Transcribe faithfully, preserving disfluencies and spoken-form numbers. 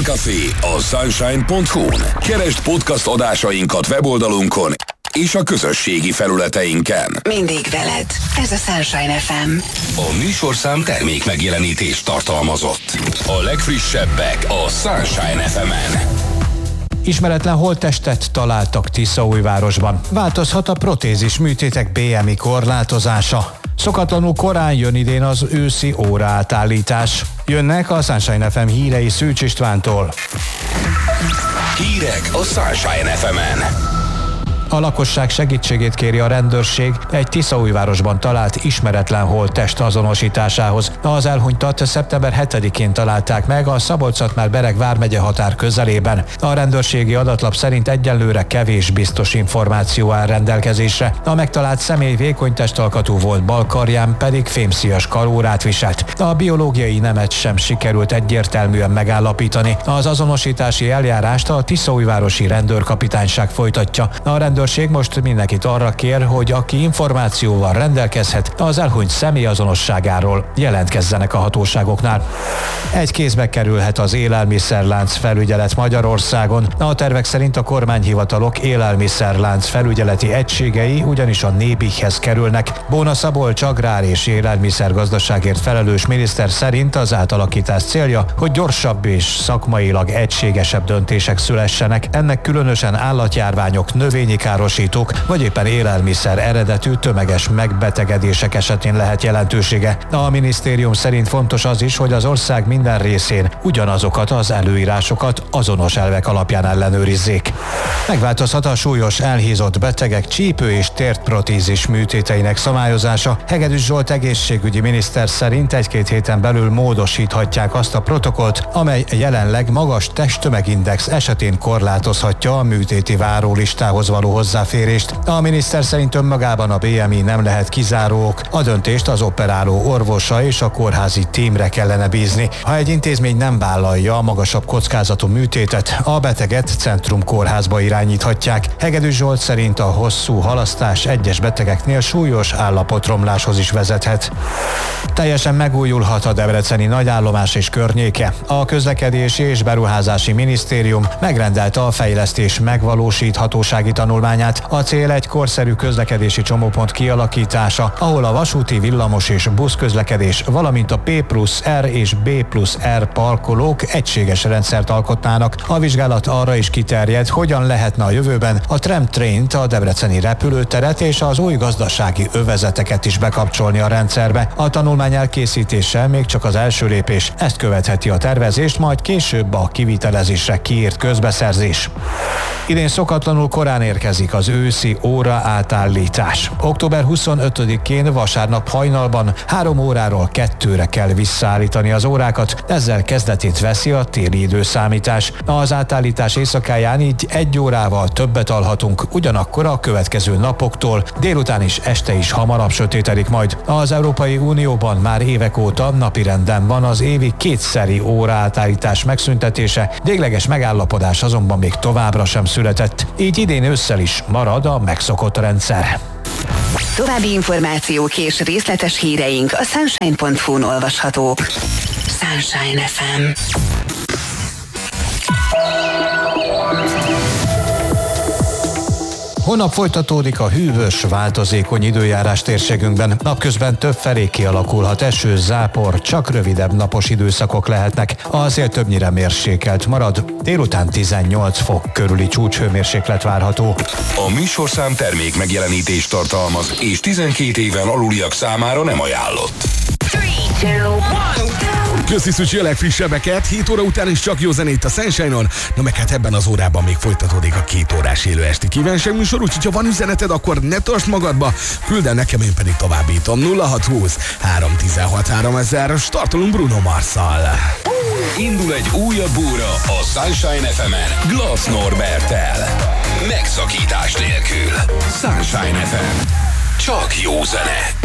Café a sunshine pont hu-n. Keresd podcast adásainkat weboldalunkon és a közösségi felületeinken. Mindig veled. Ez a Sunshine ef em. A műsorszám termék megjelenítést tartalmazott. A legfrissebbek a Sunshine ef emen. Ismeretlen holttestet találtak Tiszaújvárosban. Változhat a protézis műtétek bé em i korlátozása. Szokatlanul korán jön idén az őszi óraátállítás. Jönnek a Sunshine ef em hírei Szűcs Istvántól. Hírek a Sunshine ef emen. A lakosság segítségét kéri a rendőrség egy Tiszaújvárosban talált ismeretlen holttest azonosításához. Az elhunytat szeptember hetedikén találták meg a Szabolcs-Szatmár-Bereg vármegye határ közelében. A rendőrségi adatlap szerint egyelőre kevés biztos információ áll rendelkezésre. A megtalált személy vékony testalkatú volt, bal karján pedig fémszíjas karórát viselt. A biológiai nemet sem sikerült egyértelműen megállapítani. Az azonosítási eljárást a Tiszaújvárosi rendőrkapitányság folytatja. A rendőrség most mindenkit arra kér, hogy aki információval rendelkezhet az elhunyt személy azonosságáról, jelentkezzenek a hatóságoknál. Egy kézbe kerülhet az élelmiszerlánc felügyelet Magyarországon. A tervek szerint a kormányhivatalok élelmiszerlánc felügyeleti egységei ugyanis a Nébihhez kerülnek. Bóna Szabolcs agrár és élelmiszergazdaságért felelős miniszter szerint az átalakítás célja, hogy gyorsabb és szakmailag egységesebb döntések szülessenek. Ennek különösen állatjárványok, növényi károsítók vagy éppen élelmiszer eredetű tömeges megbetegedések esetén lehet jelentősége. A minisztérium szerint fontos az is, hogy az ország minden részén ugyanazokat az előírásokat azonos elvek alapján ellenőrizzék. Megváltozhat a súlyos elhízott betegek csípő- és térprotézis műtéteinek szabályozása. Hegedűs Zsolt egészségügyi miniszter szerint egy-két héten belül módosíthatják azt a protokollt, amely jelenleg magas testtömegindex esetén korlátozhatja a műtéti várólistához való hozzáférést. A miniszter szerint önmagában a bé em i nem lehet kizáró ok. A döntést az operáló orvosa és a kórházi tímre kellene bízni. Ha egy intézmény nem vállalja a magasabb kockázatú műtétet, a beteget centrumkórházba irányíthatják. Hegedűs Zsolt szerint a hosszú halasztás egyes betegeknél súlyos állapotromláshoz is vezethet. Teljesen megújulhat a debreceni nagyállomás és környéke. A Közlekedési és Beruházási Minisztérium megrendelte a fejlesztés megvalósíthatósági tanulmányát. A cél egy korszerű közlekedési csomópont kialakítása, ahol a vasúti, villamos és buszközlekedés, valamint a P plusz R és B plusz R parkolók egységes rendszert alkotnának. A vizsgálat arra is kiterjed, hogyan lehetne a jövőben a tram-traint, a debreceni repülőteret és az új gazdasági övezeteket is bekapcsolni a rendszerbe. A tanulmány elkészítése még csak az első lépés, ezt követheti a tervezést, majd később a kivitelezésre kiírt közbeszerzés. Idén szokatlanul korán érkezik az őszi óra átállítás. október huszonötödikén vasárnap hajnalban három óráról kettőre kell visszaállítani az órákat, ezzel kezdetét veszi a téli időszámítás. Az átállítás éjszakáján így egy órával többet alhatunk, ugyanakkor a következő napoktól délután is este is hamarabb sötétedik majd. Az Európai Unióban már évek óta napirenden van az évi kétszeri óraátállítás megszüntetése, végleges megállapodás azonban még továbbra sem született. Így idén ősszel is marad a megszokott rendszer. További információk és részletes híreink a sunshine pont hu-n olvashatók. Sunshine ef em. Holnap folytatódik a hűvös, változékony időjárás térségünkben. Napközben többfelé kialakulhat eső, zápor, csak rövidebb napos időszakok lehetnek. A szél többnyire mérsékelt marad, délután tizennyolc fok körüli csúcshőmérséklet várható. A műsorszám termék megjelenítést tartalmaz, és tizenkét éven aluliak számára nem ajánlott. Köszi Szücsi a legfrissebbeket, hét óra után is csak jó zenét a Sunshine-on, na meg hát ebben az órában még folytatódik a két órás élő esti kívánság műsor, úgyhogy ha van üzeneted, akkor ne tartsd magadba, küld el nekem, én pedig továbbítom. Nulla hat húsz három tizenhat háromezer, startolunk Bruno Marsszal. Indul egy újabb óra a Sunshine ef emen Glass Norberttel. Megszakítás nélkül. Sunshine ef em. Csak jó zene.